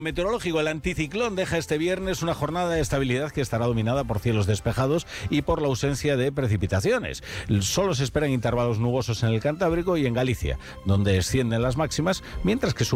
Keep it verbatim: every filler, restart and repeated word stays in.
Meteorológico, el anticiclón deja este viernes una jornada de estabilidad que estará dominada por cielos despejados y por la ausencia de precipitaciones. Solo se esperan intervalos nubosos en el Cantábrico y en Galicia, donde descienden las máximas, mientras que suben